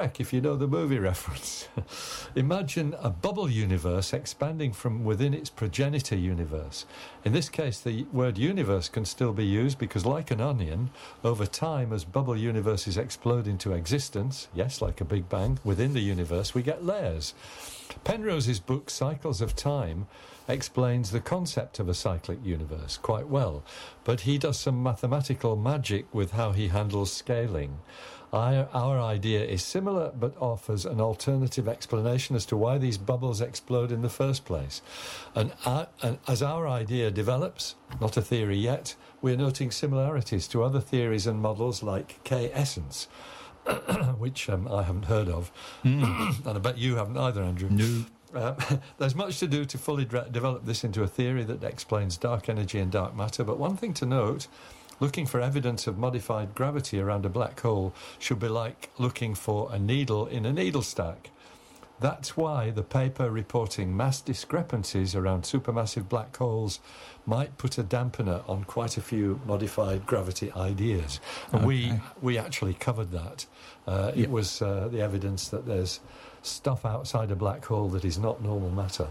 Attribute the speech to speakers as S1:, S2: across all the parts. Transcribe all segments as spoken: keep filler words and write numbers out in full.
S1: if you know the movie reference. Imagine a bubble universe expanding from within its progenitor universe. In this case, the word universe can still be used because, like an onion, over time, as bubble universes explode into existence, yes, like a Big Bang, within the universe, we get layers. Penrose's book, Cycles of Time, explains the concept of a cyclic universe quite well, but he does some mathematical magic with how he handles scaling. Our, our idea is similar, but offers an alternative explanation as to why these bubbles explode in the first place. And, our, and as our idea develops, not a theory yet, we're noting similarities to other theories and models like K-essence, which um, I haven't heard of, mm. and I bet you haven't either, Andrew.
S2: No.
S1: Uh, there's much to do to fully de- develop this into a theory that explains dark energy and dark matter, but one thing to note, looking for evidence of modified gravity around a black hole should be like looking for a needle in a needle stack. That's why the paper reporting mass discrepancies around supermassive black holes might put a dampener on quite a few modified gravity ideas. And okay. we we actually covered that. Uh, yep. It was uh, the evidence that there's stuff outside a black hole that is not normal matter.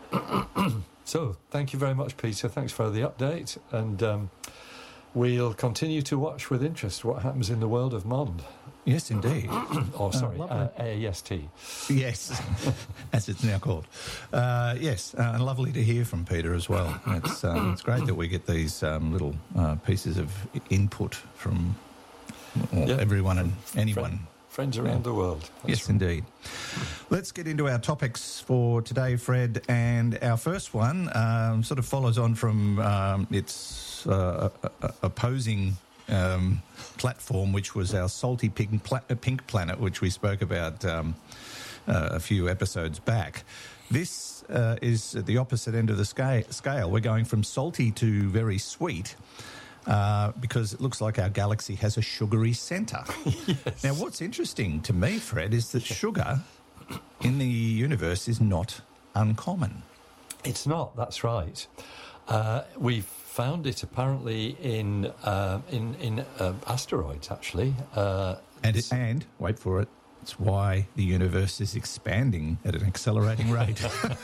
S1: So, thank you very much, Peter. Thanks for the update. And um, we'll continue to watch with interest what happens in the world of MOND.
S2: Yes, indeed.
S1: oh, sorry, uh, uh, A E S T.
S2: Yes, as it's now called. Uh, yes, uh, and lovely to hear from Peter as well. It's, um, it's great that we get these um, little uh, pieces of input from well, yep. everyone and anyone.
S1: Friend, friends around yeah. the world. That's
S2: yes,
S1: right.
S2: indeed. Let's get into our topics for today, Fred. And our first one um, sort of follows on from um, its uh, opposing Um, platform, which was our salty pink, pla- pink planet, which we spoke about um, uh, a few episodes back. This uh, is at the opposite end of the sca- scale. We're going from salty to very sweet uh, because it looks like our galaxy has a sugary centre.
S1: Yes.
S2: Now, what's interesting to me, Fred, is that sugar in the universe is not uncommon.
S1: It's not, that's right. Uh, we've found it apparently in uh, in in uh, asteroids, actually. Uh,
S2: and it, and wait for it. It's why the universe is expanding at an accelerating rate.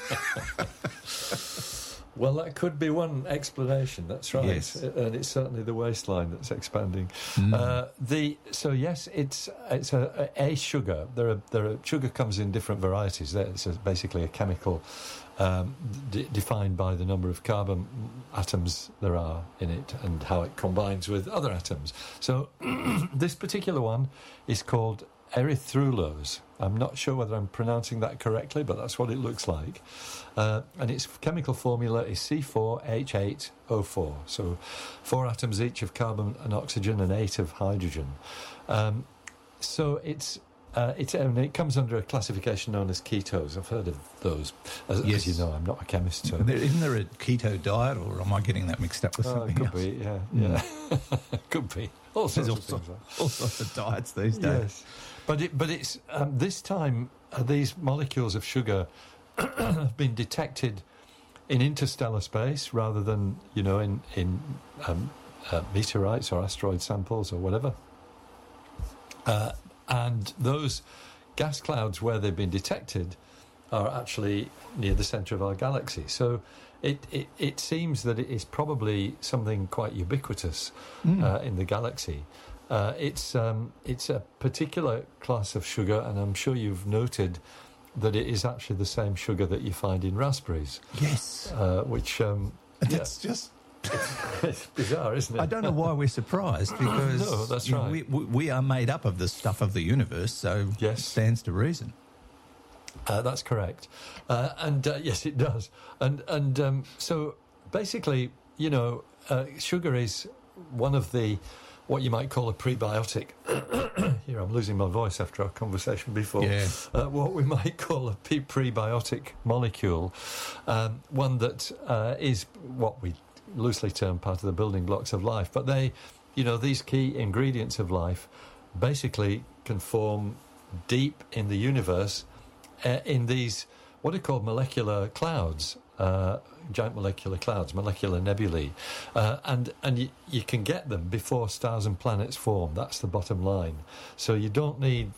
S1: Well, that could be one explanation. That's right,
S2: yes.
S1: And it's certainly the waistline that's expanding.
S2: Mm.
S1: Uh, the so yes, it's it's a, a sugar. There are there are sugar comes in different varieties. It's a, basically a chemical. Um, d- defined by the number of carbon atoms there are in it and how it combines with other atoms. So this particular one is called erythrulose. I'm not sure whether I'm pronouncing that correctly, but that's what it looks like. Uh, and its chemical formula is C four H eight O four. So four atoms each of carbon and oxygen and eight of hydrogen. Um, so it's Uh, it, um, it comes under a classification known as ketos. I've heard of those. As,
S2: yes.
S1: as you know, I'm not a chemist. So.
S2: There, isn't there a keto diet, or am I getting that mixed up with
S1: Oh,
S2: something
S1: could
S2: else?
S1: be, yeah. yeah. could be. All sorts
S2: all,
S1: of things.
S2: So, all sorts of diets these days.
S1: Yes. But, it, but it's um, this time, uh, these molecules of sugar have been detected in interstellar space rather than, you know, in, in um, uh, meteorites or asteroid samples or whatever. Uh And those gas clouds where they've been detected are actually near the centre of our galaxy. So it, it, it seems that it is probably something quite ubiquitous mm. uh, in the galaxy. Uh, it's um, it's a particular class of sugar, and I'm sure you've noted that it is actually the same sugar that you find in raspberries.
S2: Yes.
S1: Uh, which... Um,
S2: That's yeah. just...
S1: It's bizarre, isn't it?
S2: I don't know why we're surprised, because
S1: no, that's
S2: you know,
S1: right.
S2: we, we are made up of the stuff of the universe, so
S1: yes.
S2: it stands to reason.
S1: Uh, that's correct. Uh, and uh, yes, it does. And and um, so basically, you know, uh, sugar is one of the, what you might call a prebiotic. Here, I'm losing my voice after our conversation before.
S2: Yeah.
S1: Uh, what we might call a pre- prebiotic molecule, um, one that uh, is what we loosely term part of the building blocks of life. But they, you know, these key ingredients of life basically can form deep in the universe uh, in these what are called molecular clouds, uh, giant molecular clouds, molecular nebulae. Uh, and and y- you can get them before stars and planets form. That's the bottom line. So you don't need the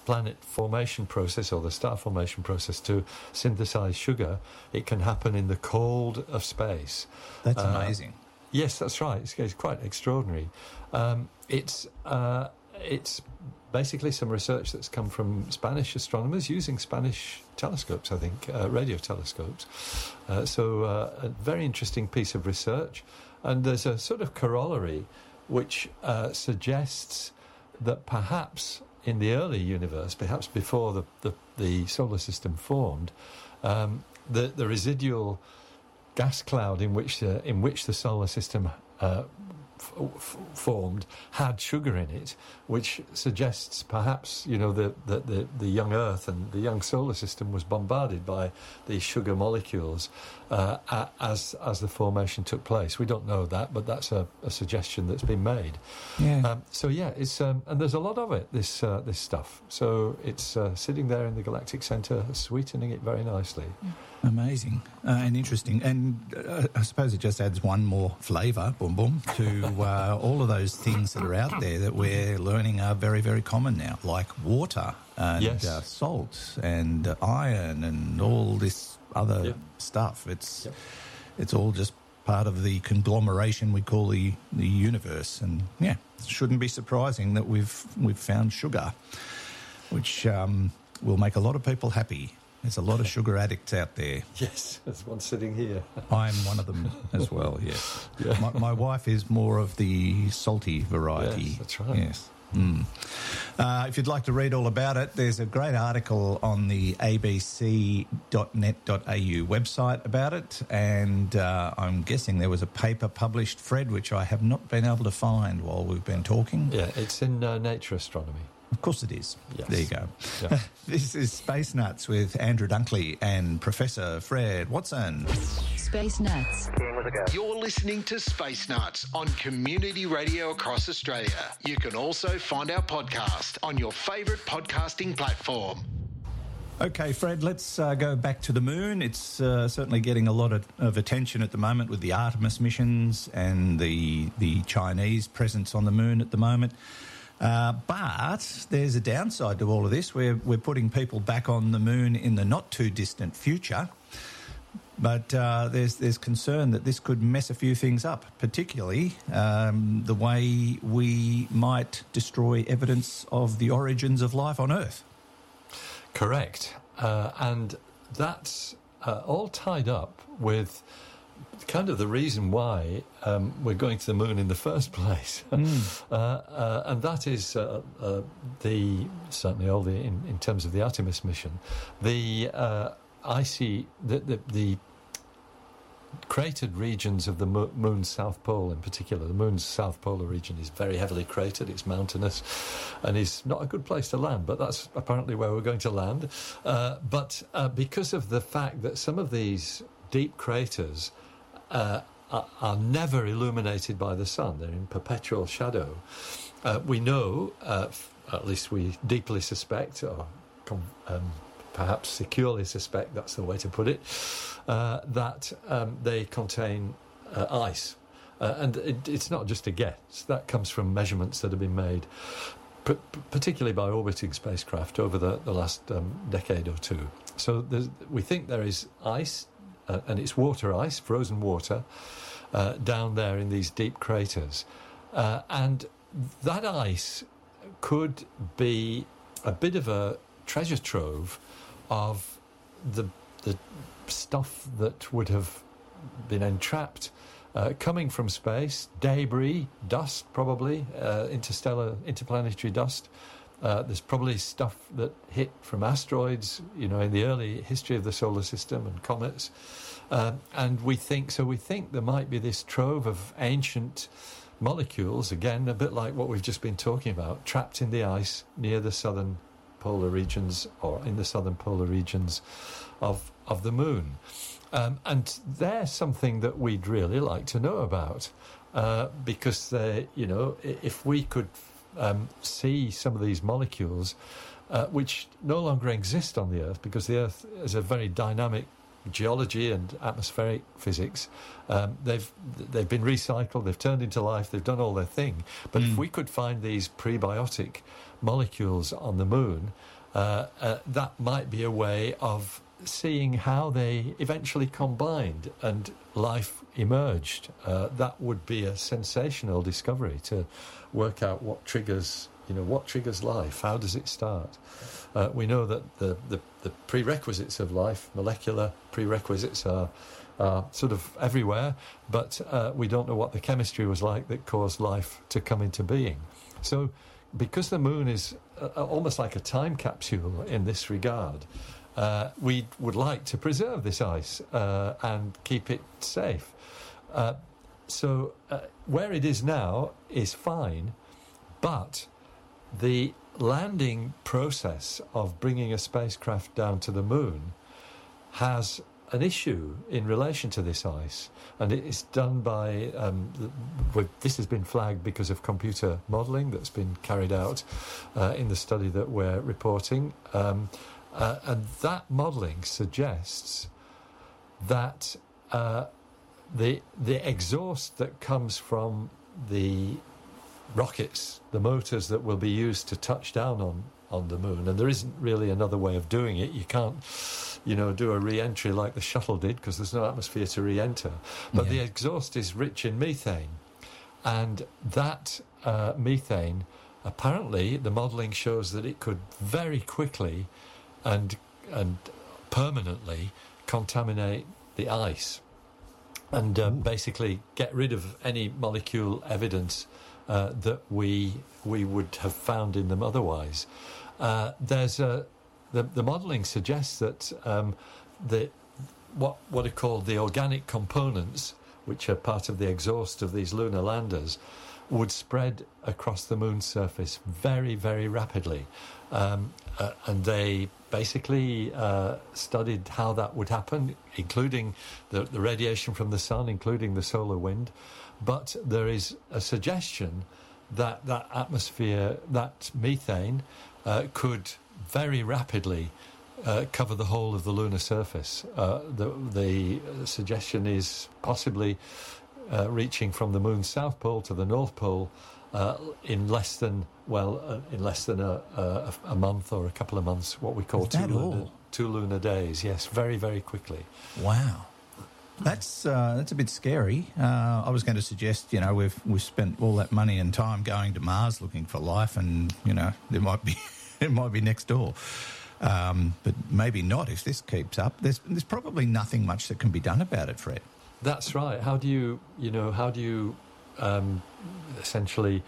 S1: planet formation process or the star formation process to synthesize sugar, it can happen in the cold of space.
S2: That's
S1: Uh,
S2: amazing.
S1: Yes, that's right. It's, it's quite extraordinary. Um, it's uh, it's basically some research that's come from Spanish astronomers using Spanish telescopes, I think, uh, radio telescopes. Uh, so uh, a very interesting piece of research. And there's a sort of corollary which uh, suggests that perhaps in the early universe, perhaps before the, the, the solar system formed, um, the, the residual gas cloud in which the, in which the solar system uh, f- f- formed had sugar in it, which suggests perhaps, you know, the, the, the, the young Earth and the young solar system was bombarded by these sugar molecules uh, a- as as the formation took place. We don't know that, but that's a, a suggestion that's been made.
S2: Yeah.
S1: Um, so yeah, it's um, and there's a lot of it. This uh, this stuff. So it's uh, sitting there in the galactic centre, sweetening it very nicely.
S2: Amazing uh, and interesting. And uh, I suppose it just adds one more flavour, boom, boom, to uh, all of those things that are out there that we're learning are very, very common now, like water and
S1: Yes.
S2: uh, salt and uh, iron and all this other
S1: Yep.
S2: stuff. It's
S1: Yep.
S2: it's all just part of the conglomeration we call the, the universe. And, yeah, it shouldn't be surprising that we've, we've found sugar, which um, will make a lot of people happy. There's a lot of sugar addicts out there.
S1: Yes, there's one sitting here.
S2: I'm one of them as well, yes.
S1: Yeah.
S2: My, my wife is more of the salty variety.
S1: Yes, that's right.
S2: Yes. Mm. Uh, if you'd like to read all about it, there's a great article on the a b c dot net dot a u website about it, and uh, I'm guessing there was a paper published, Fred, which I have not been able to find while we've been talking.
S1: Yeah, it's in uh, Nature Astronomy.
S2: Of course it is.
S1: Yes.
S2: There you go.
S1: Yeah.
S2: This is Space Nuts with Andrew Dunkley and Professor Fred Watson.
S3: Space Nuts.
S4: You're listening to Space Nuts on Community Radio across Australia. You can also find our podcast on your favourite podcasting platform.
S2: Okay, Fred, let's uh, go back to the moon. It's uh, certainly getting a lot of, of attention at the moment with the Artemis missions and the the Chinese presence on the moon at the moment. Uh, but there's a downside to all of this. We're, we're putting people back on the moon in the not-too-distant future. But uh, there's there's concern that this could mess a few things up, particularly um, the way we might destroy evidence of the origins of life on Earth.
S1: Correct. Uh, and that's uh, all tied up with kind of the reason why um, we're going to the moon in the first place. Mm. uh, uh, and that is uh, uh, the, certainly all the, in, in terms of the Artemis mission, the uh, icy, the, the, the cratered regions of the mo- moon's south pole in particular. The moon's south polar region is very heavily cratered, it's mountainous, and is not a good place to land, but that's apparently where we're going to land. Uh, but uh, because of the fact that some of these deep craters uh, are, are never illuminated by the sun, they're in perpetual shadow, uh, we know, uh, f- at least we deeply suspect, or com- um, perhaps securely suspect, that's the way to put it, uh, that um, they contain uh, ice. Uh, and it, it's not just a guess. That comes from measurements that have been made, p- particularly by orbiting spacecraft over the, the last um, decade or two. So there's, we think there is ice, uh, and it's water ice, frozen water, uh, down there in these deep craters. Uh, and that ice could be a bit of a treasure trove of the the stuff that would have been entrapped uh, coming from space, debris, dust probably, uh, interstellar, interplanetary dust. Uh, there's probably stuff that hit from asteroids, you know, in the early history of the solar system, and comets. Uh, and we think, so we think there might be this trove of ancient molecules, again, a bit like what we've just been talking about, trapped in the ice near the southern polar regions, or in the southern polar regions of of the moon. Um, and they're something that we'd really like to know about, uh, because they, you know, if we could um, see some of these molecules, uh, which no longer exist on the Earth, because the Earth is a very dynamic geology and atmospheric physics. Um, they've they've been recycled, they've turned into life, they've done all their thing. But mm. if we could find these prebiotic molecules on the moon, uh, uh, that might be a way of seeing how they eventually combined and life emerged. Uh, that would be a sensational discovery to work out what triggers, you know, what triggers life. How does it start? Uh, we know that the, the, the prerequisites of life, molecular prerequisites, are, are sort of everywhere, but uh, we don't know what the chemistry was like that caused life to come into being. So because the moon is uh, almost like a time capsule in this regard, Uh, we would like to preserve this ice uh, and keep it safe. Uh, so uh, where it is now is fine, but the landing process of bringing a spacecraft down to the moon has an issue in relation to this ice, and it is done by um, the, this has been flagged because of computer modelling that's been carried out uh, in the study that we're reporting. Um, Uh, and that modelling suggests that uh, the the exhaust that comes from the rockets, the motors that will be used to touch down on, on the moon, and there isn't really another way of doing it. You can't, you know, do a re-entry like the shuttle did because there's no atmosphere to re-enter. But yeah. the exhaust is rich in methane, and that uh, methane, apparently, the modelling shows that it could very quickly and and permanently contaminate the ice and uh, basically get rid of any molecule evidence uh, that we we would have found in them otherwise. Uh, there's a the, the modelling suggests that um, the what what are called the organic components, which are part of the exhaust of these lunar landers, would spread across the moon's surface very, very rapidly. Um, uh, and they basically uh, studied how that would happen, including the, the radiation from the sun, including the solar wind. But there is a suggestion that that atmosphere, that methane, uh, could very rapidly uh, cover the whole of the lunar surface. Uh, the, the suggestion is possibly uh, reaching from the moon's south pole to the north pole Uh, in less than well, uh, in less than a, a, a month or a couple of months, what we call two lunar, two lunar days. Yes, very, very quickly.
S2: Wow, that's uh, that's a bit scary. Uh, I was going to suggest, you know, we've we've spent all that money and time going to Mars looking for life, and you know, there might be it might be next door, um, but maybe not if this keeps up. There's there's probably nothing much that can be done about it, Fred.
S1: That's right. How do you, you know, how do you Um, essentially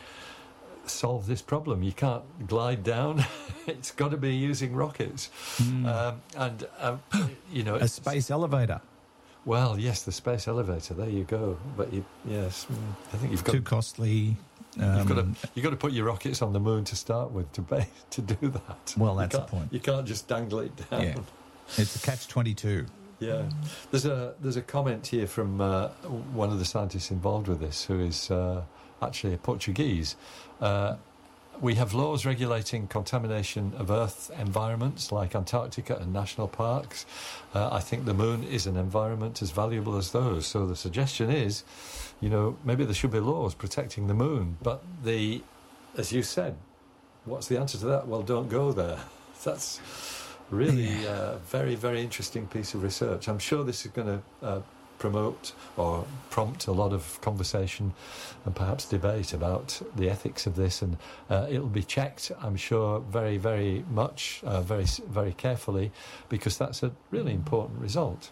S1: solve this problem? You can't glide down. It's got to be using rockets. Mm. Um, and, um, you know...
S2: A space elevator.
S1: Well, yes, the space elevator. There you go. But, you, yes, I think you've got...
S2: Too costly. Um,
S1: you've, got to, you've got to put your rockets on the moon to start with to, be, to do that.
S2: Well, that's the point.
S1: You can't just dangle it down.
S2: Yeah. It's a catch twenty-two.
S1: Yeah, there's a there's a comment here from uh, one of the scientists involved with this, who is uh, actually a Portuguese. Uh, we have laws regulating contamination of Earth environments like Antarctica and national parks. Uh, I think the moon is an environment as valuable as those. So the suggestion is, you know, maybe there should be laws protecting the moon. But the, as you said, what's the answer to that? Well, don't go there. That's really a yeah. uh, very, very interesting piece of research. I'm sure this is going to uh, promote or prompt a lot of conversation and perhaps debate about the ethics of this, and uh, it'll be checked, I'm sure, very, very much, uh, very, very carefully, because that's a really important result.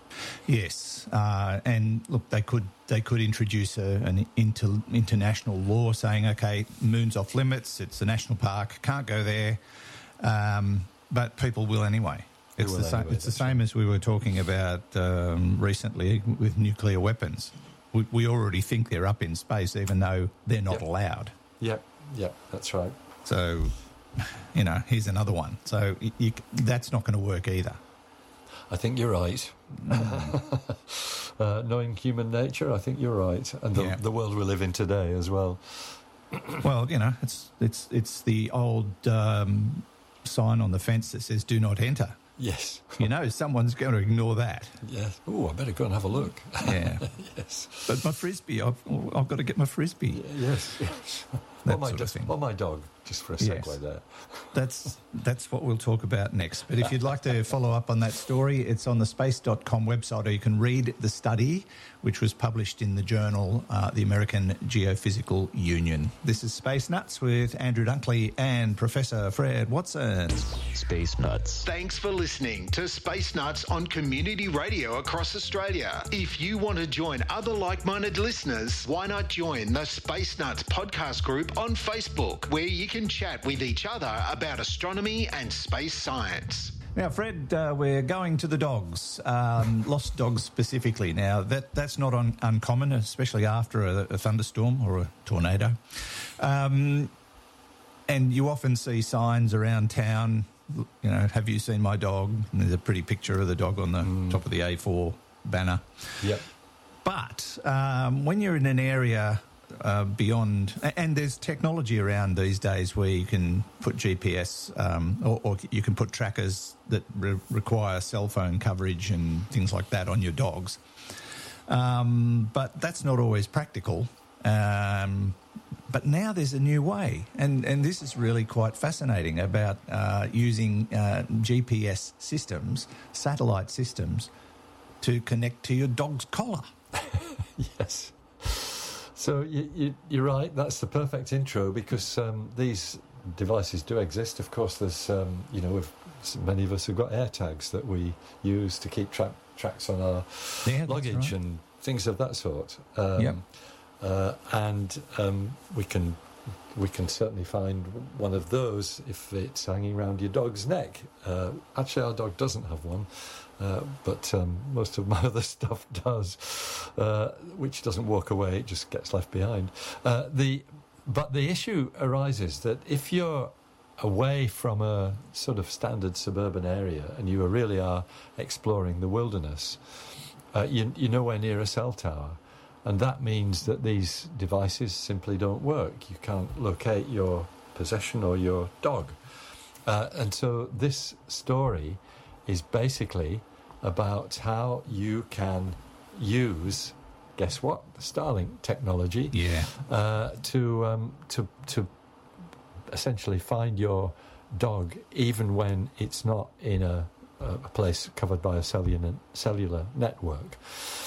S2: Yes, uh, and look, they could they could introduce a, an inter, international law saying, okay, moon's off limits, it's a national park, can't go there. Um, But people will anyway. It's will the same. Anyway, it's the same right. as we were talking about um, recently with nuclear weapons. We, we already think they're up in space, even though they're not
S1: yep. allowed.
S2: Yep,
S1: yep, that's right.
S2: So, you know, here's another one. So you, you, that's not going to work either.
S1: I think you're right. uh, knowing human nature, I think you're right, and the, yeah. the world we live in today as well.
S2: Well, you know, it's it's it's the old. Um, sign on the fence that says "Do not enter."
S1: Yes.
S2: You know, someone's going to ignore that.
S1: Yes. Oh, I better go and have a look.
S2: Yeah.
S1: Yes.
S2: But my Frisbee, I've, I've got to get my Frisbee.
S1: Yes. Yes.
S2: That
S1: Or my,
S2: sort of
S1: do-
S2: thing.
S1: or my dog, just for a segue
S2: Yes.
S1: there.
S2: That's that's what we'll talk about next. But if you'd like to follow up on that story, it's on the space dot com website, or you can read the study, which was published in the journal, uh, the American Geophysical Union. This is Space Nuts with Andrew Dunkley and Professor Fred Watson.
S3: Space Nuts.
S4: Thanks for listening to Space Nuts on Community Radio across Australia. If you want to join other like-minded listeners, why not join the Space Nuts podcast group on Facebook, where you can chat with each other about astronomy and space science.
S2: Now, Fred, uh, we're going to the dogs, um, lost dogs specifically. Now, that that's not un- uncommon, especially after a, a thunderstorm or a tornado. Um, and you often see signs around town, you know, have you seen my dog? And there's a pretty picture of the dog on the mm. top of the A four banner.
S1: Yep.
S2: But um, when you're in an area uh, beyond, and there's technology around these days where you can put G P S um, or, or you can put trackers that re- require cell phone coverage and things like that on your dogs. Um, but that's not always practical. Um, but now there's a new way, and, and this is really quite fascinating about uh, using uh, G P S systems, satellite systems, to connect to your dog's collar.
S1: Yes. So you, you, you're right, that's the perfect intro, because um, these devices do exist. Of course, there's, um, you know, we've, many of us have got AirTags that we use to keep tra- tracks on our
S2: yeah,
S1: luggage
S2: right.
S1: and things of that sort. Um,
S2: yep.
S1: uh, and um, we can we can certainly find one of those if it's hanging around your dog's neck. Uh, actually, our dog doesn't have one. Uh, but um, most of my other stuff does, uh, which doesn't walk away; it just gets left behind. Uh, the but the issue arises that if you're away from a sort of standard suburban area and you really are exploring the wilderness, uh, you, you're nowhere near a cell tower, and that means that these devices simply don't work. You can't locate your possession or your dog, uh, and so this story is basically about how you can use, guess what, the Starlink technology,
S2: yeah,
S1: uh, to um, to to essentially find your dog even when it's not in a, a place covered by a cellular cellular network.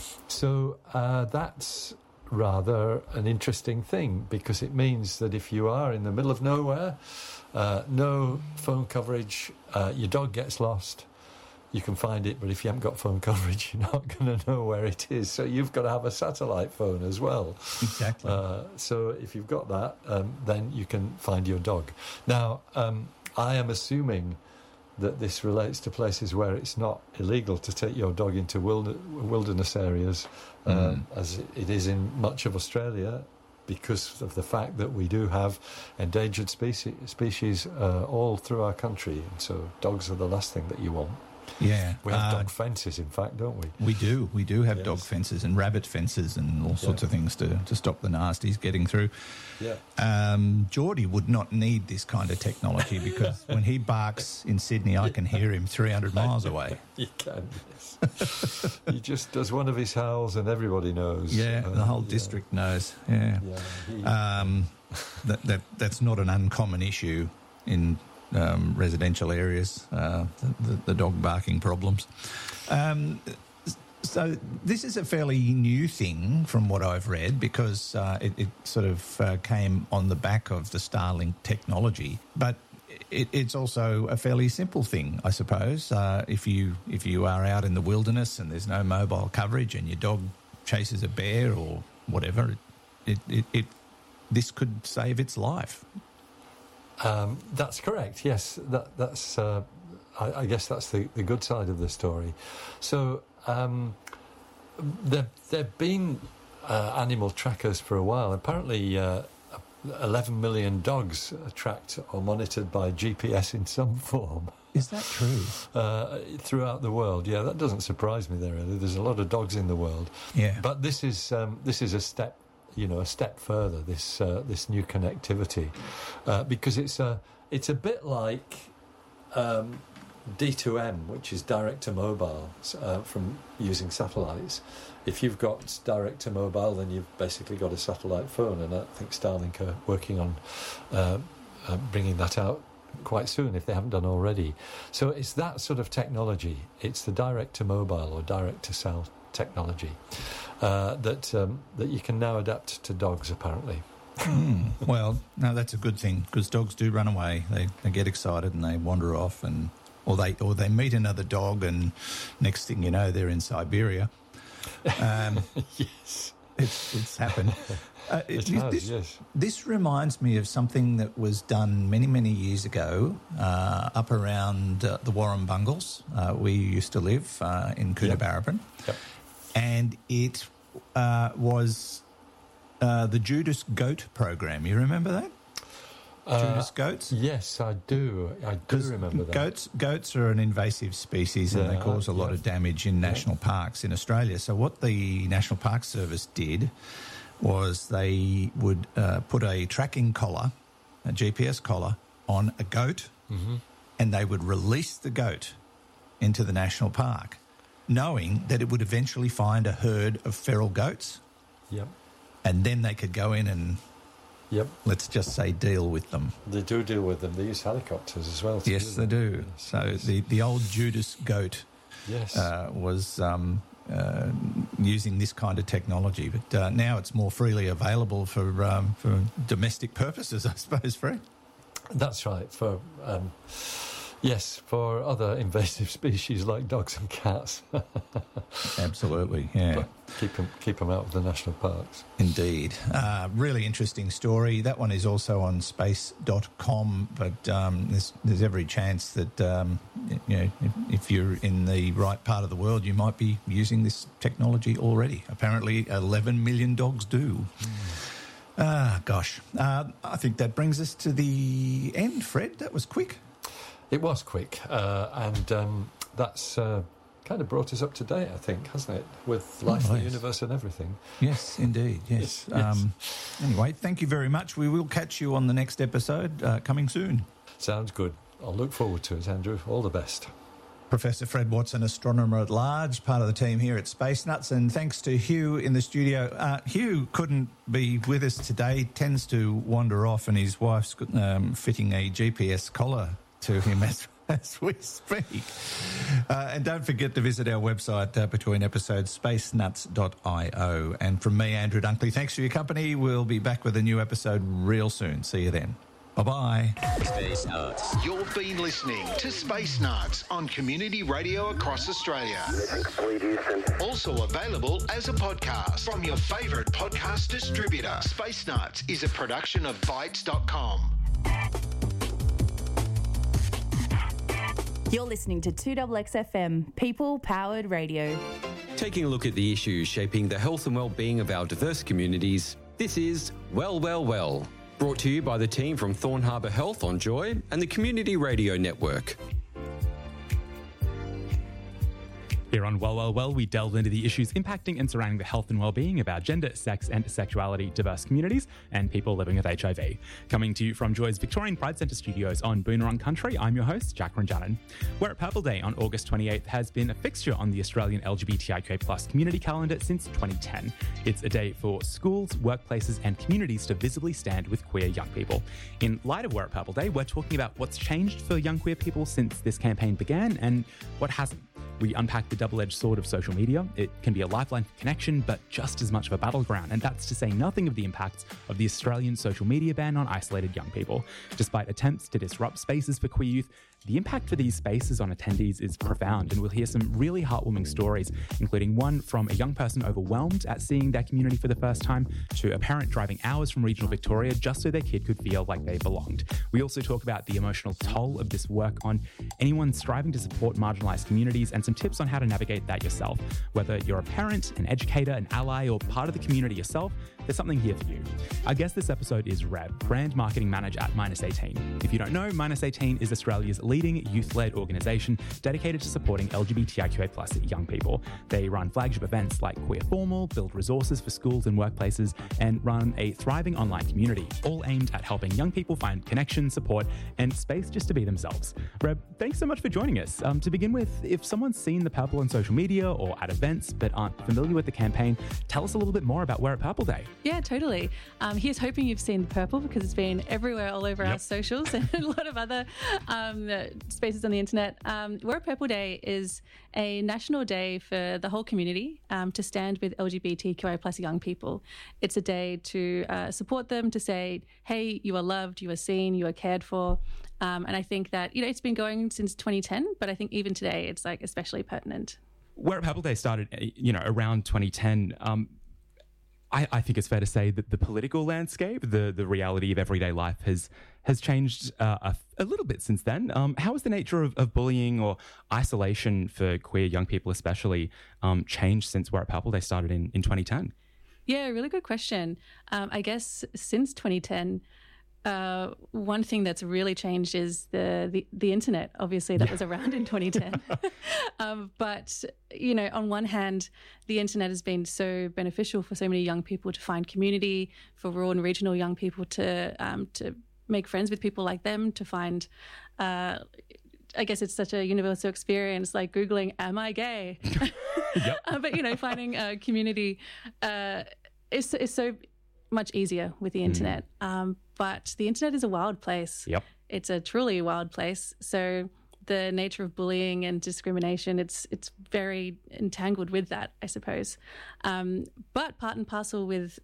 S1: So uh, that's rather an interesting thing, because it means that if you are in the middle of nowhere, uh, no phone coverage, uh, your dog gets lost. You can find it, but if you haven't got phone coverage, you're not going to know where it is. So you've got to have a satellite phone as well.
S2: Exactly.
S1: Uh, so if you've got that, um, then you can find your dog. Now, um, I am assuming that this relates to places where it's not illegal to take your dog into wild- wilderness areas, um, mm. as it is in much of Australia, because of the fact that we do have endangered species, species uh, all through our country. So dogs are the last thing that you want.
S2: Yeah.
S1: We have
S2: uh,
S1: dog fences, in fact, don't we?
S2: We do. We do have
S1: Yes.
S2: dog fences and rabbit fences and all sorts
S1: Yeah.
S2: of things to, to stop the nasties getting through.
S1: Yeah.
S2: Um, Geordie would not need this kind of technology, because when he barks in Sydney, I can hear him three hundred miles away.
S1: You can, yes. He just does one of his howls and everybody knows.
S2: Yeah,
S1: Uh,
S2: the whole
S1: yeah.
S2: district knows. Yeah.
S1: Yeah, he-
S2: Um, that, that That's not an uncommon issue in um, residential areas, uh, the, the, the dog barking problems. Um, so this is a fairly new thing from what I've read, because uh, it, it sort of uh, came on the back of the Starlink technology, but it, it's also a fairly simple thing, I suppose. Uh, if you if you are out in the wilderness and there's no mobile coverage and your dog chases a bear or whatever, it it, it, it this could save its life.
S1: Um, that's correct. Yes, that, that's. Uh, I, I guess that's the, the good side of the story. So um, there there've been uh, animal trackers for a while. Apparently, uh, eleven million dogs are tracked or monitored by G P S in some form.
S2: Is that true?
S1: Uh, throughout the world, yeah, that doesn't surprise me. There, really, there's a lot of dogs in the world.
S2: Yeah,
S1: But this is um, this is a step. You know, a step further. This uh, this new connectivity, uh, because it's a it's a bit like um, D two M, which is direct to mobile uh, from using satellites. If you've got direct to mobile, then you've basically got a satellite phone, and I think Starlink are working on uh, uh, bringing that out quite soon if they haven't done already. So it's that sort of technology. It's the direct to mobile or direct to cell technology uh, that um, that you can now adapt to dogs, apparently.
S2: Mm, well, no, that's a good thing, because dogs do run away. They they get excited and they wander off, and or they or they meet another dog, and next thing you know, they're in Siberia. Um,
S1: yes,
S2: it's it's happened. Uh,
S1: it
S2: this,
S1: has,
S2: this,
S1: yes.
S2: This reminds me of something that was done many, many years ago uh, up around uh, the Warrumbungles. Uh, we used to live uh, in Coonabarabran.
S1: Yep. Yep.
S2: And it uh, was uh, the Judas Goat program. You remember that?
S1: Uh,
S2: Judas goats?
S1: Yes, I do. I do remember that.
S2: Goats, goats are an invasive species, and
S1: Yeah,
S2: they cause a lot
S1: yeah.
S2: of damage in national parks in Australia. So what the National Park Service did was they would uh, put a tracking collar, a G P S collar, on a goat,
S1: mm-hmm.
S2: and they would release the goat into the national park, knowing that it would eventually find a herd of feral goats,
S1: Yep.
S2: and then they could go in and,
S1: Yep.
S2: let's just say, deal with them.
S1: They do deal with them. They use helicopters as well. to
S2: Yes,
S1: do
S2: they
S1: that.
S2: do.
S1: Yes,
S2: So
S1: yes.
S2: the, the old Judas goat
S1: yes.
S2: uh, was um, uh, using this kind of technology, but uh, now it's more freely available for um, for domestic purposes, I suppose, Fred.
S1: That's right. For um, yes, for other invasive species like dogs and cats.
S2: Absolutely, yeah.
S1: But keep them keep them out of the national parks.
S2: Indeed. Uh, really interesting story. That one is also on space dot com, but um, there's, there's every chance that, um, you know, if, if you're in the right part of the world, you might be using this technology already. Apparently eleven million dogs do. Mm. Ah, gosh. Uh, I think that brings us to the end, Fred. That was quick.
S1: It was quick, uh, and um, that's uh, kind of brought us up to date, I think, hasn't it? With life,
S2: Oh,
S1: the
S2: yes.
S1: universe, and everything.
S2: Yes, indeed. Yes.
S1: Yes, yes.
S2: Um, anyway, thank you very much. We will catch you on the next episode uh, coming soon.
S1: Sounds good. I'll look forward to it, Andrew. All the best.
S2: Professor Fred Watson, astronomer at large, part of the team here at Space Nuts, and thanks to Hugh in the studio. Uh, Hugh couldn't be with us today, tends to wander off, and his wife's um, fitting a G P S collar to him as, as we speak. Uh, and don't forget to visit our website uh, between episodes, space nuts dot io. And from me, Andrew Dunkley, thanks for your company. We'll be back with a new episode real soon. See you then. Bye-bye.
S4: Space Nuts. You've been listening to Space Nuts on Community Radio across Australia. Also available as a podcast from your favourite podcast distributor. Space Nuts is a production of Bytes dot com.
S3: You're listening to two X X F M, people-powered radio.
S5: Taking a look at the issues shaping the health and well-being of our diverse communities, this is Well, Well, Well, brought to you by the team from Thorn Harbour Health on Joy and the Community Radio Network.
S6: Here on Well, Well, Well, we delve into the issues impacting and surrounding the health and well-being of our gender, sex and sexuality diverse communities and people living with H I V. Coming to you from Joy's Victorian Pride Centre studios on Boonwurrung Country, I'm your host, Jack Ranjanen. We're at Purple Day on August twenty-eighth has been a fixture on the Australian L G B T I Q A plus community calendar since twenty ten. It's a day for schools, workplaces and communities to visibly stand with queer young people. In light of We're at Purple Day, we're talking about what's changed for young queer people since this campaign began and what hasn't. We unpack the double-edged sword of social media. It can be a lifeline for connection, but just as much of a battleground, and that's to say nothing of the impacts of the Australian social media ban on isolated young people. Despite attempts to disrupt spaces for queer youth, the impact for these spaces on attendees is profound, and we'll hear some really heartwarming stories, including one from a young person overwhelmed at seeing their community for the first time, to a parent driving hours from regional Victoria just so their kid could feel like they belonged. We also talk about the emotional toll of this work on anyone striving to support marginalised communities and some tips on how to navigate that yourself. Whether you're a parent, an educator, an ally, or part of the community yourself, there's something here for you. Our guest this episode is Reb, Brand Marketing Manager at Minus eighteen. If you don't know, Minus eighteen is Australia's leading youth-led organisation dedicated to supporting L G B T I Q A plus young people. They run flagship events like Queer Formal, build resources for schools and workplaces, and run a thriving online community, all aimed at helping young people find connection, support, and space just to be themselves. Reb, thanks so much for joining us. Um, to begin with, if someone's seen The Purple on social media or at events but aren't familiar with the campaign, tell us a little bit more about Wear It Purple Day.
S7: Yeah, totally. Um, here's hoping you've seen The Purple because it's been everywhere all over yep. our socials and a lot of other um, spaces on the internet. Um, Wear It Purple Day is a national day for the whole community um, to stand with L G B T Q I plus young people. It's a day to uh, support them, to say, hey, you are loved, you are seen, you are cared for. Um, and I think that, you know, it's been going since twenty ten, but I think even today it's like especially pertinent.
S6: Wear It Purple Day started, you know, around twenty ten. Um, I, I think it's fair to say that the political landscape, the the reality of everyday life has has changed uh, a, a little bit since then. Um, how has the nature of, of bullying or isolation for queer young people especially um, changed since Wear It Purple Day started in, in twenty ten?
S7: Yeah, really good question. Um, I guess since twenty ten, Uh, one thing that's really changed is the the, the internet, obviously, that yeah. was around in twenty ten. um, but, you know, on one hand, the internet has been so beneficial for so many young people to find community, for rural and regional young people to um, to make friends with people like them, to find, uh, I guess it's such a universal experience, like Googling, am I gay? Yep. uh, but, you know, finding a community uh, is, is so much easier with the internet. Mm. Um, but the internet is a wild place.
S6: Yep.
S7: It's a truly wild place. So the nature of bullying and discrimination, it's it's very entangled with that, I suppose. Um, but part and parcel with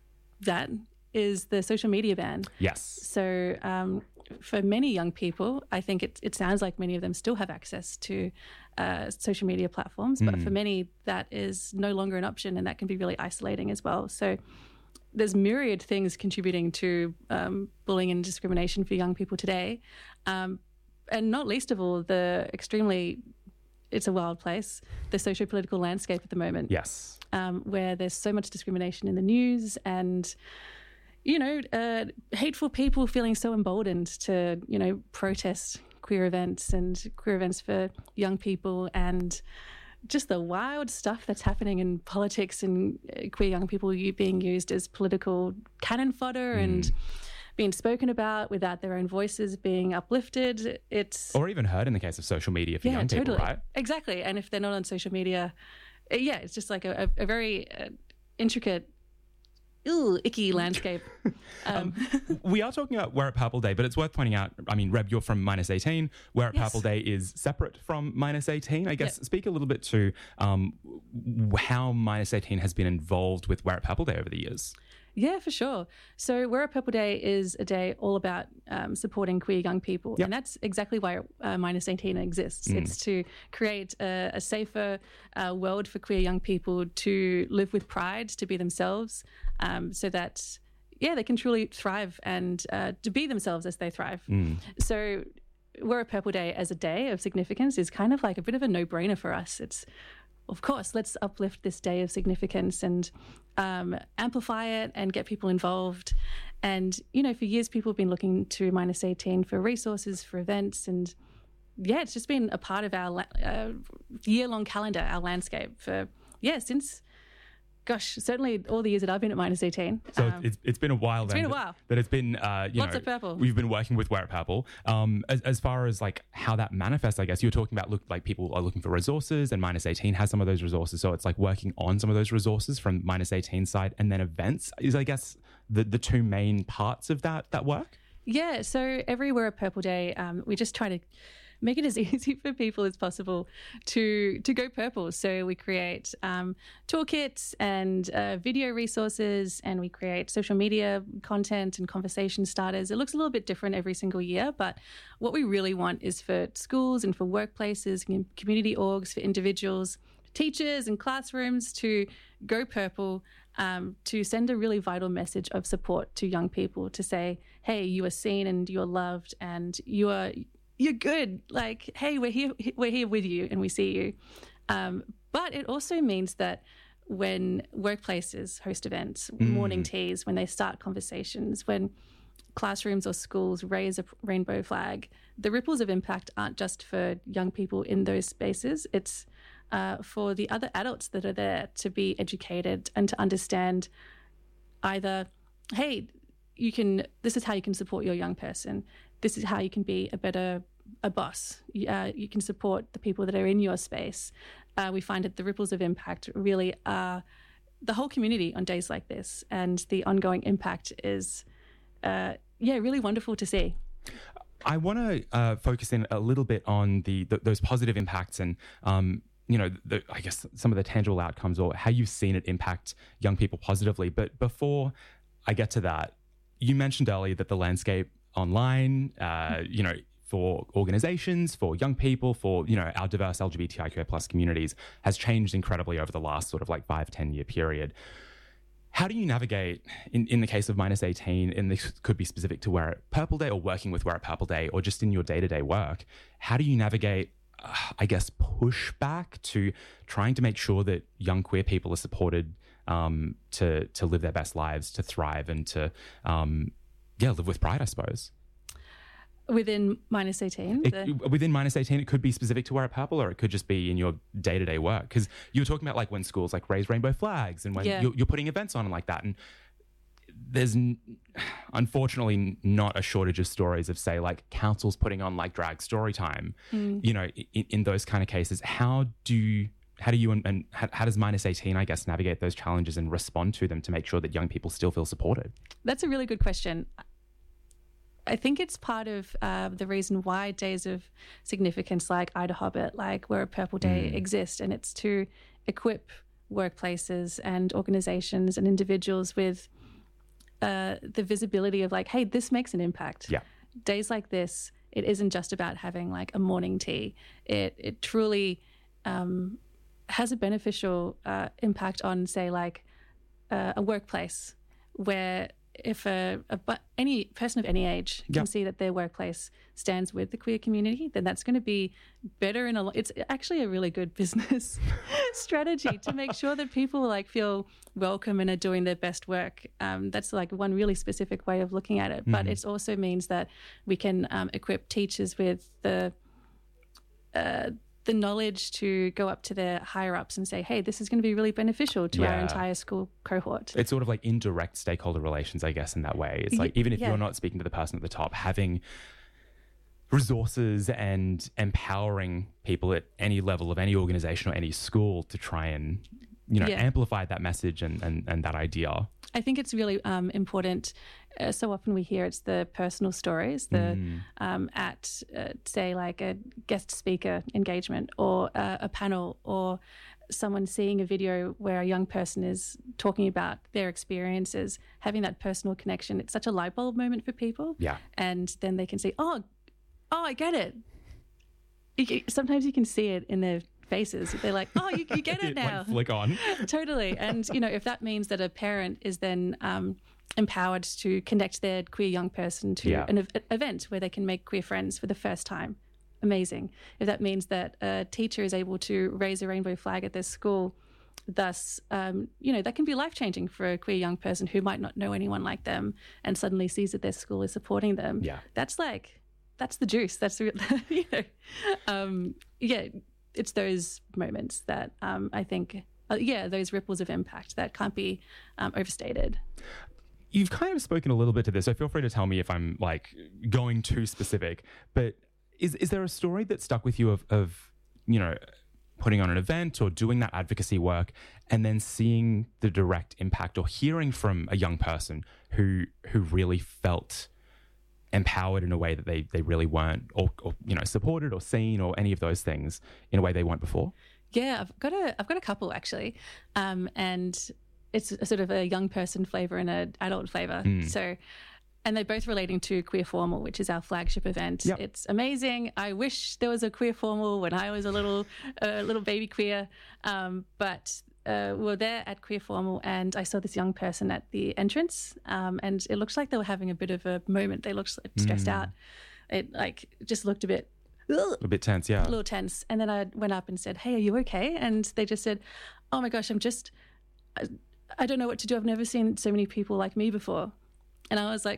S7: that is the social media ban.
S6: Yes.
S7: So um, for many young people, I think it, it sounds like many of them still have access to uh, social media platforms, but mm. for many that is no longer an option, and that can be really isolating as well. So there's myriad things contributing to um, bullying and discrimination for young people today. Um, and not least of all, the extremely, it's a wild place, the socio-political landscape at the moment.
S6: Yes.
S7: Um, where there's so much discrimination in the news and, you know, uh, hateful people feeling so emboldened to, you know, protest queer events and queer events for young people, and just the wild stuff that's happening in politics and queer young people being used as political cannon fodder mm. and being spoken about without their own voices being uplifted. It's
S6: or even heard in the case of social media for
S7: yeah,
S6: young
S7: totally.
S6: people, right?
S7: Exactly. And if they're not on social media, yeah, it's just like a, a, a very uh, intricate, ooh, icky landscape. Um,
S6: um, we are talking about Wear It Purple Day, but it's worth pointing out, I mean, Reb, you're from Minus eighteen. Wear It yes. Purple Day is separate from Minus eighteen. I guess yep. speak a little bit to um, how Minus eighteen has been involved with Wear It Purple Day over the years.
S7: Yeah, for sure. So Wear It Purple Day is a day all about um, supporting queer young people. Yep. And that's exactly why uh, Minus eighteen exists. Mm. It's to create a, a safer uh, world for queer young people to live with pride, to be themselves, um, so that, yeah, they can truly thrive and uh, to be themselves as they thrive. Mm. So Wear It Purple Day as a day of significance is kind of like a bit of a no-brainer for us. It's, of course, let's uplift this day of significance and um, amplify it and get people involved. And, you know, for years, people have been looking to Minus eighteen for resources, for events. And, yeah, it's just been a part of our uh, year-long calendar, our landscape for, yeah, since, gosh, certainly all the years that I've been at Minus eighteen.
S6: So
S7: um,
S6: it's it's been a while
S7: it's
S6: then.
S7: It's been
S6: that,
S7: a while.
S6: That it's been, uh, you
S7: Lots
S6: know,
S7: of purple.
S6: We've been working with Wear It Purple. Um, as, as far as like how that manifests, I guess you were talking about look like people are looking for resources, and Minus eighteen has some of those resources. So it's like working on some of those resources from Minus eighteen side, and then events is, I guess, the the two main parts of that that work.
S7: Yeah. So every Wear It Purple Day, um, we just try to make it as easy for people as possible to to go purple. So we create um, toolkits and uh, video resources, and we create social media content and conversation starters. It looks a little bit different every single year, but what we really want is for schools and for workplaces, community orgs, for individuals, teachers and classrooms to go purple, um, to send a really vital message of support to young people, to say, hey, you are seen and you are loved and you are you're good. Like, hey, we're here, we're here with you and we see you. Um, but it also means that when workplaces host events, mm. morning teas, when they start conversations, when classrooms or schools raise a rainbow flag, the ripples of impact aren't just for young people in those spaces. It's uh, for the other adults that are there to be educated and to understand either, hey, you can, this is how you can support your young person. This is how you can be a better a boss. Uh, you can support the people that are in your space. Uh, we find that the ripples of impact really are the whole community on days like this, and the ongoing impact is, uh, yeah, really wonderful to see.
S6: I want to uh, focus in a little bit on the, the those positive impacts and, um, you know, the, I guess some of the tangible outcomes or how you've seen it impact young people positively. But before I get to that, you mentioned earlier that the landscape online, uh, you know, for organizations, for young people, for, you know, our diverse L G B T I Q A plus communities has changed incredibly over the last sort of like five, ten year period. How do you navigate, in, in the case of minus eighteen, and this could be specific to Wear It Purple Day or working with Wear It Purple Day or just in your day-to-day work, how do you navigate, uh, I guess, pushback to trying to make sure that young queer people are supported um, to to live their best lives, to thrive and to, um, yeah, live with pride, I suppose?
S7: Within minus eighteen?
S6: It,
S7: the...
S6: Within minus eighteen, it could be specific to Wear It Purple, or it could just be in your day-to-day work. Because you were talking about like when schools like raise rainbow flags and when
S7: yeah.
S6: you're, you're putting events on and like that. And there's n- unfortunately not a shortage of stories of, say, like councils putting on like drag story time. Mm. You know, in, in those kind of cases, how do you, how do you and, and how, how does minus eighteen, I guess, navigate those challenges and respond to them to make sure that young people still feel supported?
S7: That's a really good question. I think it's part of uh, the reason why days of significance like Ida Hobbit, like Wear It Purple Day mm. exist, and it's to equip workplaces and organizations and individuals with uh, the visibility of like, hey, this makes an impact.
S6: Yeah.
S7: Days like this, it isn't just about having like a morning tea. It it truly um, has a beneficial uh, impact on, say, like uh, a workplace where if a, a but any person of any age can yep. see that their workplace stands with the queer community, then that's going to be better in a lot. It's actually a really good business strategy to make sure that people like feel welcome and are doing their best work. Um, that's like one really specific way of looking at it. Mm-hmm. But it also means that we can um, equip teachers with the uh, the knowledge to go up to their higher ups and say, hey, this is going to be really beneficial to yeah. our entire school cohort.
S6: It's sort of like indirect stakeholder relations, I guess, in that way. It's like, even if yeah. you're not speaking to the person at the top, having resources and empowering people at any level of any organization or any school to try and, you know, yeah. amplify that message and, and, and that idea.
S7: I think it's really um, important. Uh, so often we hear it's the personal stories, the mm. um, at, uh, say, like a guest speaker engagement or uh, a panel or someone seeing a video where a young person is talking about their experiences, having that personal connection. It's such a light bulb moment for people.
S6: Yeah.
S7: And then they can say, oh, oh, I get it. You, sometimes you can see it in their faces. They're like, oh, you, you get it now.
S6: Like flick on.
S7: Totally. And, you know, if that means that a parent is then um, empowered to connect their queer young person to yeah. an ev- event where they can make queer friends for the first time, amazing. If that means that a teacher is able to raise a rainbow flag at their school, thus, um, you know, that can be life-changing for a queer young person who might not know anyone like them and suddenly sees that their school is supporting them.
S6: Yeah.
S7: That's like, that's the juice. That's the, you know, um, yeah, it's those moments that um, I think, uh, yeah, those ripples of impact that can't be um, overstated.
S6: You've kind of spoken a little bit to this, so feel free to tell me if I'm like going too specific, but is is there a story that stuck with you of, of, you know, putting on an event or doing that advocacy work and then seeing the direct impact or hearing from a young person who who really felt empowered in a way that they they really weren't, or, or you know, supported or seen or any of those things in a way they weren't before?
S7: Yeah, I've got a I've got a couple actually, um, and it's a sort of a young person flavour and an adult flavour. Mm. So, and they're both relating to Queer Formal, which is our flagship event. Yep. It's amazing. I wish there was a Queer Formal when I was a little a little baby queer, um, but. Uh, we were there at Queer Formal and I saw this young person at the entrance um, and it looked like they were having a bit of a moment. They looked stressed mm. out. It like just looked a bit... Ugh,
S6: a bit tense, yeah.
S7: A little tense. And then I went up and said, hey, are you okay? And they just said, oh my gosh, I'm just... I, I don't know what to do. I've never seen so many people like me before. And I was like,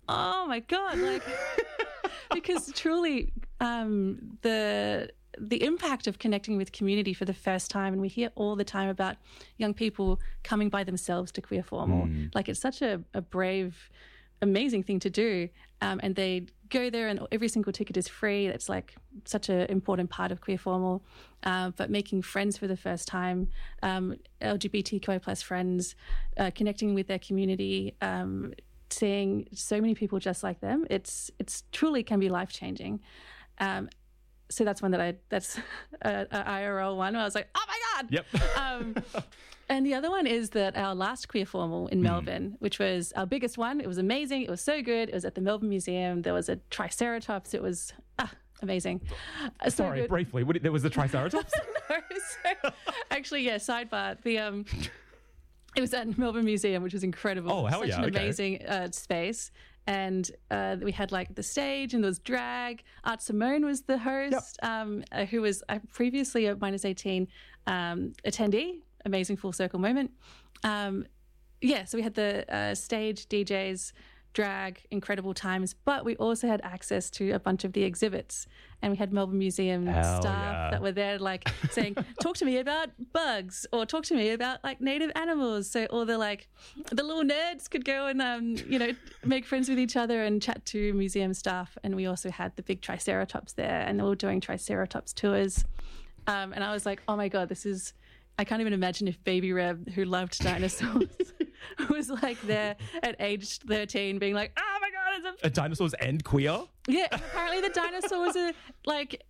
S7: oh my God, like, because truly um, the the impact of connecting with community for the first time, and we hear all the time about young people coming by themselves to Queer Formal. Mm. Like, it's such a, a brave, amazing thing to do. Um, and they go there and every single ticket is free. That's like such an important part of Queer Formal. Uh, but making friends for the first time, um, L G B T Q I plus friends, uh, connecting with their community, um, seeing so many people just like them, it's it's truly can be life-changing. Um, So that's one that I, that's a, a I R L one where I was like, oh my God.
S6: Yep.
S7: um, and the other one is that our last Queer Formal in Melbourne, mm. which was our biggest one, it was amazing. It was so good. It was at the Melbourne Museum. There was a Triceratops. It was ah, amazing. Uh, so
S6: Sorry,
S7: good.
S6: briefly, what, there was a Triceratops?
S7: no, so, actually, yeah, sidebar. The, um, it was at Melbourne Museum, which was incredible.
S6: Oh, hell
S7: Such
S6: yeah.
S7: an
S6: okay.
S7: amazing uh, space. And uh, we had like the stage and there was drag. Art Simone was the host, yep. um, uh, who was uh, previously a minus eighteen um, attendee. Amazing full circle moment. Um, yeah, so we had the uh, stage, D Js, drag, incredible times, but we also had access to a bunch of the exhibits. And we had Melbourne Museum
S6: Hell
S7: staff
S6: yeah.
S7: that were there like saying, talk to me about bugs or talk to me about like native animals. So all the like the little nerds could go and, um, you know, make friends with each other and chat to museum staff. And we also had the big Triceratops there and they were doing Triceratops tours. Um, and I was like, oh my God, this is, I can't even imagine if Baby Reb, who loved dinosaurs, was like there at age thirteen being like, oh my God, it's a...
S6: a dinosaurs and queer?
S7: Yeah, apparently the dinosaur was a, like,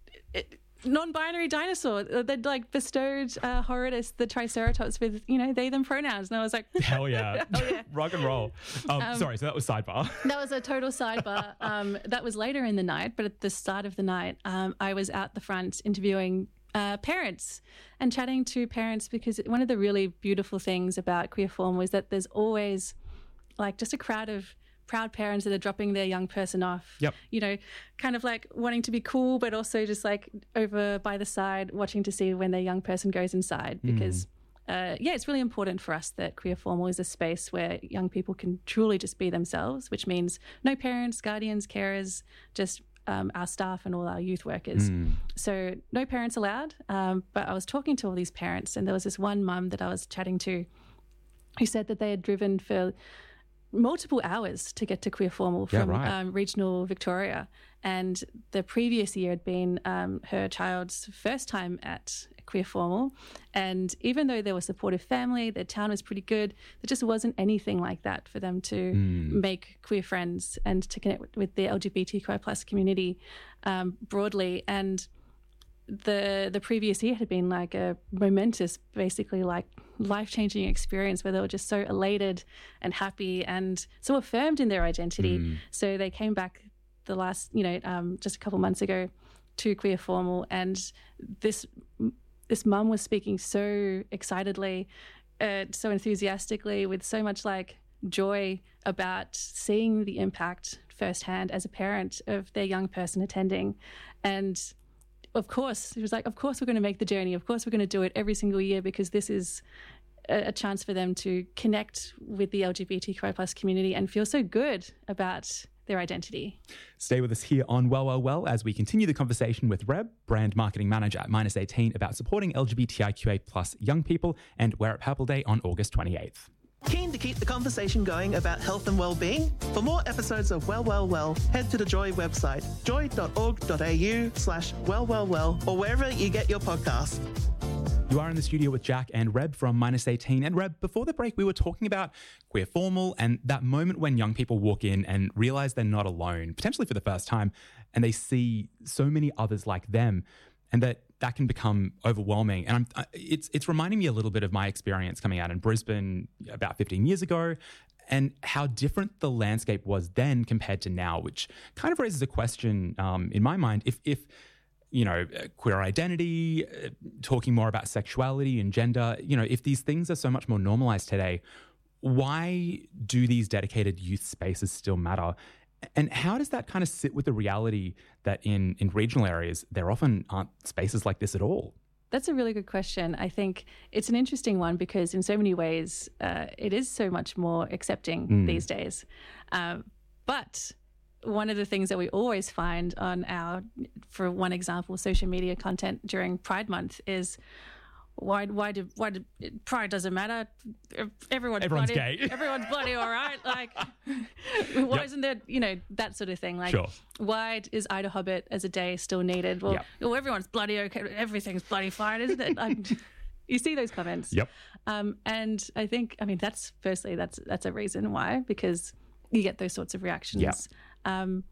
S7: non-binary dinosaur. They'd, like, bestowed uh, Horridus, the Triceratops, with, you know, they, them pronouns. And I was like...
S6: Hell yeah.
S7: Hell yeah.
S6: Rock and roll. Um,
S7: Um,
S6: sorry, so that was sidebar.
S7: That was a total sidebar. Um, that was later in the night, but at the start of the night, um, I was out the front interviewing Uh, parents and chatting to parents, because one of the really beautiful things about Queer Formal was that there's always like just a crowd of proud parents that are dropping their young person off,
S6: yep.
S7: you know, kind of like wanting to be cool, but also just like over by the side watching to see when their young person goes inside, because mm. uh, yeah, it's really important for us that Queer Formal is a space where young people can truly just be themselves, which means no parents, guardians, carers, just Um, our staff and all our youth workers. Mm. So no parents allowed. Um, but I was talking to all these parents and there was this one mum that I was chatting to who said that they had driven for multiple hours to get to Queer Formal from
S6: yeah, right.
S7: um, regional Victoria. And the previous year had been um, her child's first time at Queer Formal. And even though they were a supportive family, their town was pretty good, there just wasn't anything like that for them to mm. make queer friends and to connect with, with the L G B T Q I plus community um, broadly. And the the previous year had been like a momentous, basically like life-changing experience where they were just so elated and happy and so affirmed in their identity. Mm. So they came back the last, you know, um, just a couple months ago to Queer Formal, and this this mum was speaking so excitedly, uh, so enthusiastically, with so much like joy about seeing the impact firsthand as a parent of their young person attending. And of course, it was like, of course we're going to make the journey. Of course we're going to do it every single year, because this is a, a chance for them to connect with the L G B T Q I plus community and feel so good about their identity.
S6: Stay with us here on Well, Well, Well as we continue the conversation with Reb, brand marketing manager at minus eighteen, about supporting L G B T I Q A plus young people, and Wear It Purple Day on August twenty-eighth.
S8: Keen to keep the conversation going about health and well-being? For more episodes of Well, Well, Well, head to the Joy website, joy.org.au slash well, well, well, or wherever you get your podcasts.
S6: You are in the studio with Jack and Reb from minus eighteen. And Reb, before the break, we were talking about Queer Formal and that moment when young people walk in and realize they're not alone, potentially for the first time, and they see so many others like them, and that that can become overwhelming. And I'm, it's it's reminding me a little bit of my experience coming out in Brisbane about fifteen years ago, and how different the landscape was then compared to now, which kind of raises a question um, in my mind. If, if you know, queer identity, uh, talking more about sexuality and gender, you know, if these things are so much more normalized today, why do these dedicated youth spaces still matter? And how does that kind of sit with the reality that in, in regional areas, there often aren't spaces like this at all?
S7: That's a really good question. I think it's an interesting one because in so many ways, uh, it is so much more accepting mm. these days. Um, but one of the things that we always find on our, for one example, social media content during Pride Month is, why why do why do, Pride doesn't matter? Everyone's,
S6: Everyone's
S7: bloody,
S6: gay.
S7: Everyone's bloody all right. Like, why
S6: Yep.
S7: isn't there, you know, that sort of thing? Like,
S6: Sure.
S7: why is Ida Hobbit as a day still needed? Well,
S6: Yep.
S7: well, everyone's bloody okay. Everything's bloody fine, isn't it? Like, you see those comments.
S6: Yep.
S7: Um, and I think, I mean, that's firstly, that's that's a reason why, because you get those sorts of reactions.
S6: Yep.
S7: Um,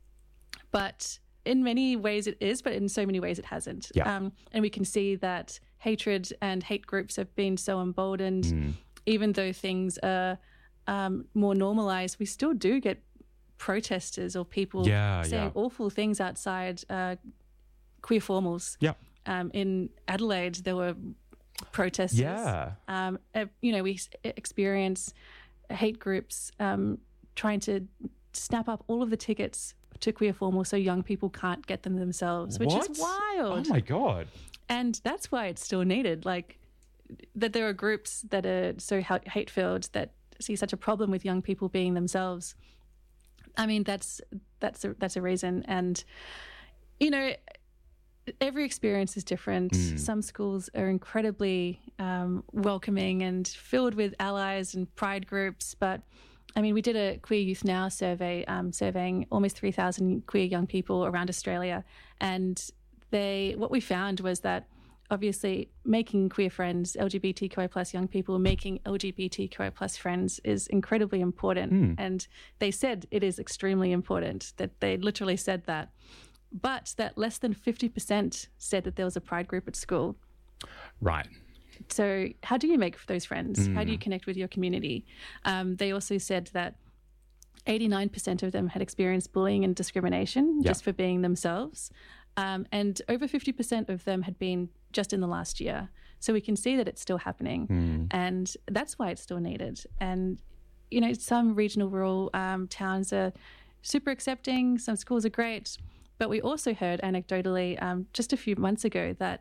S7: but in many ways it is, but in so many ways it hasn't.
S6: Yep.
S7: Um, and we can see that hatred and hate groups have been so emboldened,
S6: Mm.
S7: even though things are um, more normalized, we still do get protesters or people
S6: Yeah,
S7: saying
S6: yeah.
S7: awful things outside uh, queer formals.
S6: Yep.
S7: Um, in Adelaide, there were protesters.
S6: Yeah.
S7: Um, uh, you know, we s- experience hate groups um, trying to snap up all of the tickets to queer formal so young people can't get them themselves, which
S6: What?
S7: is wild.
S6: Oh my God.
S7: And that's why it's still needed. Like, that there are groups that are so hate filled that see such a problem with young people being themselves. I mean, that's that's a, that's a reason. And, you know, every experience is different.
S6: Mm.
S7: Some schools are incredibly um, welcoming and filled with allies and pride groups. But, I mean, we did a Queer Youth Now survey, um, surveying almost three thousand queer young people around Australia. And they, what we found was that obviously making queer friends, L G B T Q I plus young people, making L G B T Q I plus friends is incredibly important.
S6: Mm.
S7: And they said it is extremely important, that they literally said that. But that less than fifty percent said that there was a pride group at school.
S6: Right.
S7: So how do you make those friends? How do you
S6: Mm.
S7: connect with your community? Um, they also said that eighty-nine percent of them had experienced bullying and discrimination
S6: Yeah.
S7: just for being themselves. Um, and over fifty percent of them had been just in the last year. So we can see that it's still happening.
S6: Mm.
S7: And that's why it's still needed. And, you know, some regional rural um, towns are super accepting. Some schools are great. But we also heard anecdotally um, just a few months ago that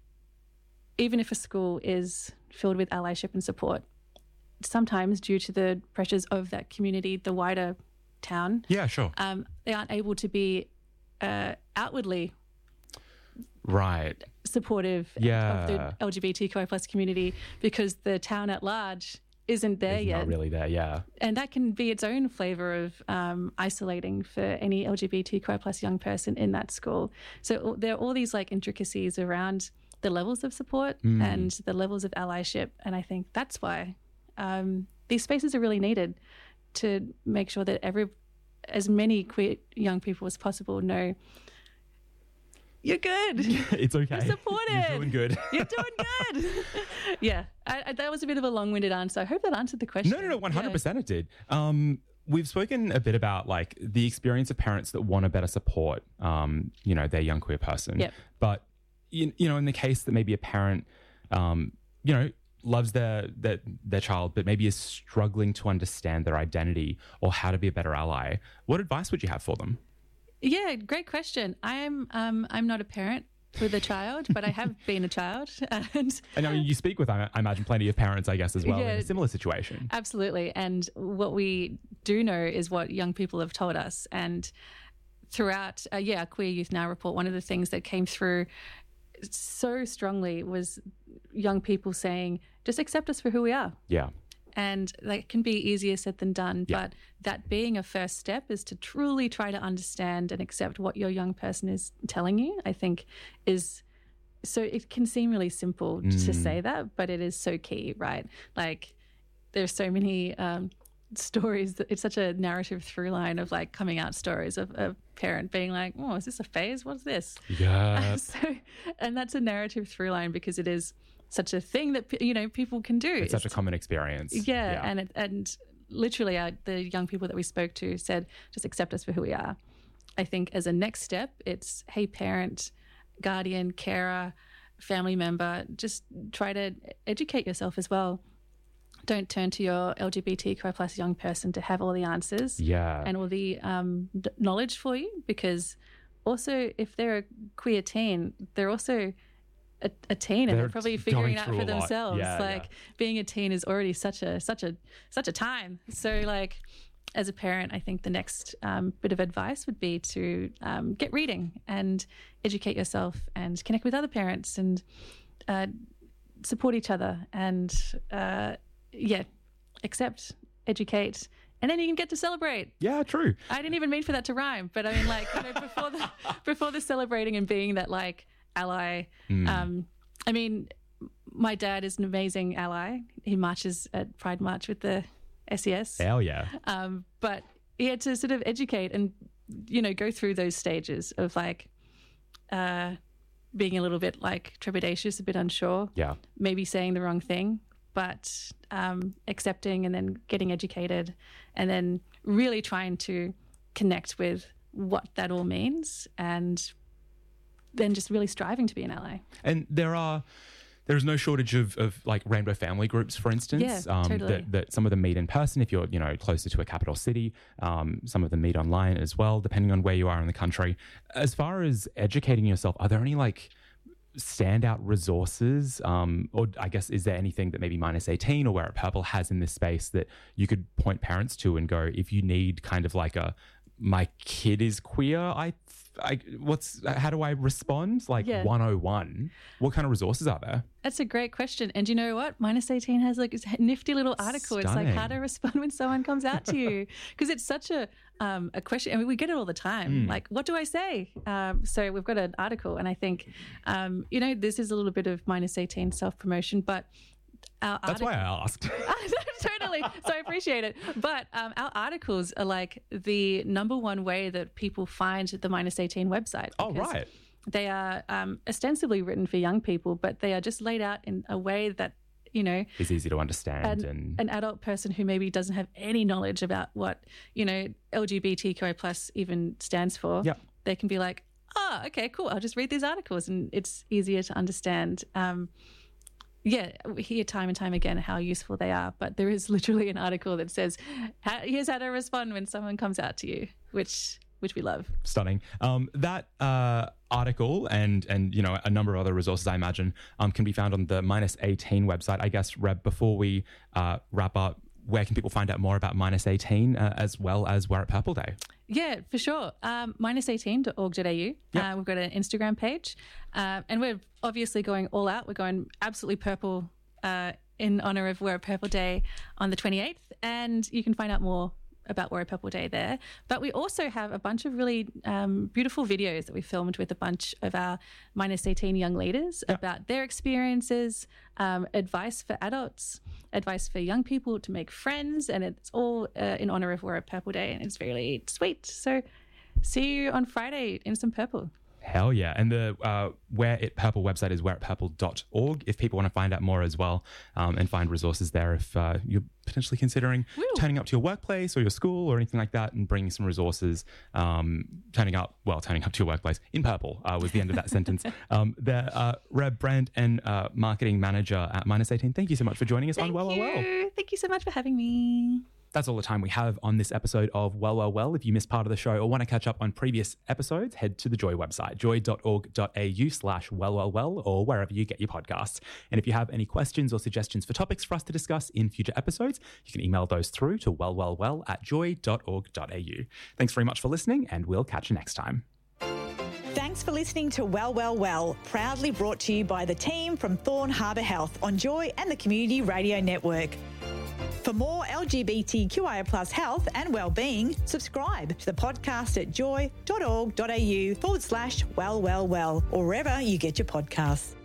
S7: even if a school is filled with allyship and support, sometimes due to the pressures of that community, the wider town,
S6: Yeah, sure.
S7: um, they aren't able to be uh, outwardly
S6: Right.
S7: supportive
S6: Yeah.
S7: of the L G B T Q I plus community because the town at large isn't there
S6: It's
S7: yet.
S6: not really there. Yeah.
S7: And that can be its own flavour of um, isolating for any L G B T Q I plus young person in that school. So there are all these like intricacies around the levels of support
S6: Mm.
S7: and the levels of allyship. And I think that's why um, these spaces are really needed to make sure that every, as many queer young people as possible know you're good.
S6: It's okay.
S7: You're supported.
S6: You're doing good.
S7: You're doing good. yeah, I, I, that was a bit of a long-winded answer. I hope that answered the question.
S6: No, no, no, one hundred percent it did. Um, we've spoken a bit about like the experience of parents that want to better support, um, you know, their young queer person.
S7: Yep.
S6: But, you, you know, in the case that maybe a parent, um, you know, loves their, their their child, but maybe is struggling to understand their identity or how to be a better ally, what advice would you have for them?
S7: Yeah, great question. I'm um, I'm not a parent with a child, but I have been a child, and
S6: And I mean, you speak with, I I imagine, plenty of parents, I guess, as well, in
S7: Yeah.
S6: a similar situation.
S7: absolutely. And what we do know is what young people have told us. And throughout, uh, yeah, our Queer Youth Now report, one of the things that came through so strongly was young people saying, "Just accept us for who we are."
S6: Yeah.
S7: And that can be easier said than done.
S6: Yeah.
S7: But that being a first step is to truly try to understand and accept what your young person is telling you, I think is so it can seem really simple
S6: Mm.
S7: to say that, but it is so key, right? Like there's so many um, stories that it's such a narrative through line of like coming out stories of a parent being like, oh, is this a phase? What's this?
S6: Yeah.
S7: so, and that's a narrative through line because it is such a thing that, you know, people can do.
S6: It's such a common experience.
S7: Yeah, and it, and literally, uh, the young people that we spoke to said, "Just accept us for who we are." I think as a next step, it's hey, parent, guardian, carer, family member, just try to educate yourself as well. Don't turn to your L G B T Q I plus young person to have all the answers
S6: Yeah.
S7: and all the um, d- knowledge for you, because also if they're a queer teen, they're also A, a teen and
S6: They're
S7: they're probably
S6: going
S7: figuring out
S6: through
S7: for
S6: a lot.
S7: themselves.
S6: Yeah,
S7: like
S6: yeah.
S7: being a teen is already such a such a such a time. So like as a parent, I think the next um, bit of advice would be to um, get reading and educate yourself and connect with other parents and uh, support each other and, uh, yeah, accept, educate, and then you can get to celebrate.
S6: Yeah, true.
S7: I didn't even mean for that to rhyme, but I mean, like, you know, before the before the celebrating and being that, like, ally. Mm. Um, I mean, my dad is an amazing ally. He marches at Pride March with the S E S.
S6: Hell yeah.
S7: Um, but he had to sort of educate and, you know, go through those stages of, like, uh, being a little bit, like, trepidatious, a bit unsure.
S6: Yeah.
S7: Maybe saying the wrong thing. But um, accepting and then getting educated and then really trying to connect with what that all means and then just really striving to be an ally.
S6: And there are... There's no shortage of, of like rainbow family groups, for instance,
S7: yeah,
S6: um,
S7: totally.
S6: that, that some of them meet in person if you're, you know, closer to a capital city. Um, some of them meet online as well, depending on where you are in the country. As far as educating yourself, are there any like standout resources? Um, or I guess, is there anything that maybe Minus eighteen or Wear It Purple has in this space that you could point parents to and go, if you need kind of like a, my kid is queer, I, I what's, how do I respond? Like
S7: yeah.
S6: one oh one, what kind of resources are there?
S7: That's a great question. And you know what? Minus eighteen has like a nifty little article.
S6: Stunning.
S7: It's like how to respond when someone comes out to you. Because it's such a um, a question. I mean, we get it all the time.
S6: Mm.
S7: Like, what do I say? Um, so we've got an article. And I think, um, you know, this is a little bit of Minus eighteen self-promotion, but our
S6: That's
S7: article-
S6: why I asked.
S7: Totally. So I appreciate it. But um, our articles are like the number one way that people find the Minus eighteen website.
S6: Oh, right.
S7: They are um, ostensibly written for young people, but they are just laid out in a way that, you know,
S6: it's easy to understand.
S7: An,
S6: and
S7: an adult person who maybe doesn't have any knowledge about what, you know, L G B T Q I plus even stands for,
S6: yep.
S7: they can be like, oh, okay, cool. I'll just read these articles and it's easier to understand. Um, yeah, we hear time and time again how useful they are, but there is literally an article that says, here's how to respond when someone comes out to you, which which we love.
S6: Stunning. Um, that uh, article and, and you know, a number of other resources, I imagine, um, can be found on the Minus eighteen website. I guess, Reb, before we uh, wrap up, where can people find out more about Minus eighteen uh, as well as Wear It Purple Day?
S7: Yeah, for sure. Um, minus eighteen dot org dot a u.
S6: Yep.
S7: Uh, we've got an Instagram page. Uh, and we're obviously going all out. We're going absolutely purple uh, in honour of Wear It Purple Day on the twenty-eighth. And you can find out more about Wear It Purple Day there. But we also have a bunch of really um, beautiful videos that we filmed with a bunch of our Minus eighteen young leaders
S6: Yep.
S7: about their experiences, um, advice for adults, advice for young people to make friends, and it's all uh, in honour of Wear It Purple Day, and it's really sweet. So see you on Friday in some purple.
S6: Hell yeah. And the uh, Wear It Purple website is wear it purple dot org if people want to find out more as well, um, and find resources there if uh, you're potentially considering
S7: Woo.
S6: turning up to your workplace or your school or anything like that and bringing some resources. Um, turning up, well, turning up to your workplace in purple uh, was the end of that sentence. Um, the uh, Reb, brand and uh, marketing manager at Minus eighteen, thank you so much for joining us
S7: Thank
S6: on Well,
S7: you.
S6: Well, Well.
S7: Thank you so much for having me.
S6: That's all the time we have on this episode of Well, Well, Well. If you missed part of the show or want to catch up on previous episodes, head to the Joy website, joy dot org dot a u slash well, well, well, or wherever you get your podcasts. And if you have any questions or suggestions for topics for us to discuss in future episodes, you can email those through to well, well, well at joy dot org dot a u. Thanks very much for listening, and we'll catch you next time.
S9: Thanks for listening to Well, Well, Well, proudly brought to you by the team from Thorn Harbour Health on Joy and the Community Radio Network. For more L G B T Q I A plus health and wellbeing, subscribe to the podcast at joy dot org dot a u forward slash well, well, well, or wherever you get your podcasts.